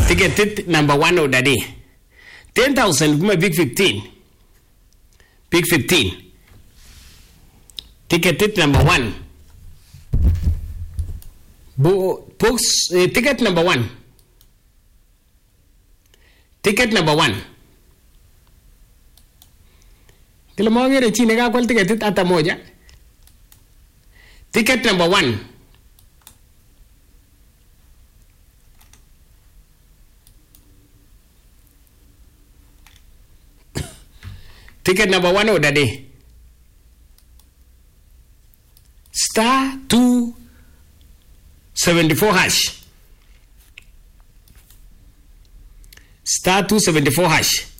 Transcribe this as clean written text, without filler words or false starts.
Ticket number 1 of the day. 10,000 kuma big 15. Big 15. Ticket number 1. Books, ticket number 1. Ticket number 1. Kila mwangere chini kwa ticket hata moja. Ticket number 1. Ticket number 1 of the day. Star 274 hash. Star 274 hash.